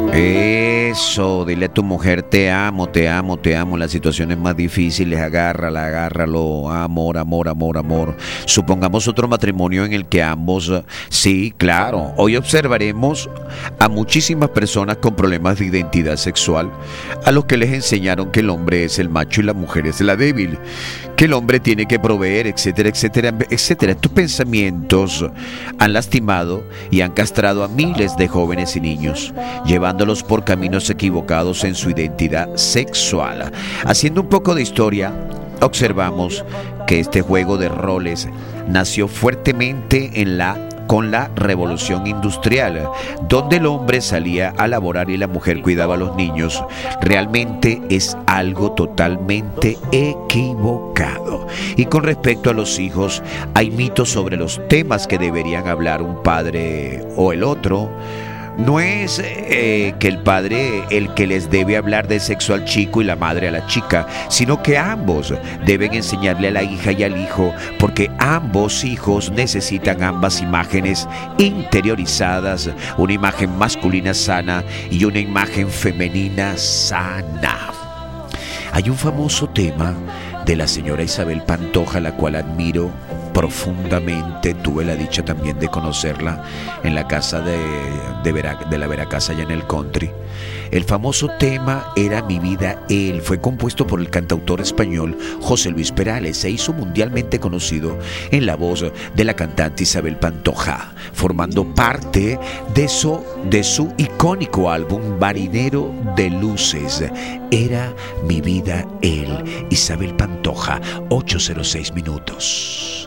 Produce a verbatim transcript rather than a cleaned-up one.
Eso, dile a tu mujer te amo, te amo, te amo. Las situaciones más difíciles, agárrala, agárralo. Amor, amor, amor, amor. Supongamos otro matrimonio en el que ambos, sí, claro. Hoy observaremos a muchísimas personas con problemas de identidad sexual, a los que les enseñaron que el hombre es el macho y la mujer es la débil, que el hombre tiene que proveer, etcétera, etcétera, etcétera. Estos pensamientos han lastimado y han castrado a miles de jóvenes y niños, llevándolos por caminos equivocados en su identidad sexual. Haciendo un poco de historia, observamos que este juego de roles nació fuertemente en la con la revolución industrial, donde el hombre salía a laborar y la mujer cuidaba a los niños. Realmente es algo totalmente equivocado. Y con respecto a los hijos, hay mitos sobre los temas que deberían hablar un padre o el otro. No es eh, que el padre el que les debe hablar de sexo al chico y la madre a la chica, sino que ambos deben enseñarle a la hija y al hijo, porque ambos hijos necesitan ambas imágenes interiorizadas, una imagen masculina sana y una imagen femenina sana. Hay un famoso tema de la señora Isabel Pantoja, la cual admiro profundamente. Tuve la dicha también de conocerla en la casa de, de, Vera, de la Veracasa allá en el country. El famoso tema era Mi vida él. Fue compuesto por el cantautor español José Luis Perales. Se hizo mundialmente conocido en la voz de la cantante Isabel Pantoja, formando parte de su, de su icónico álbum Marinero de Luces. Era Mi vida él. Isabel Pantoja, ocho cero seis minutos.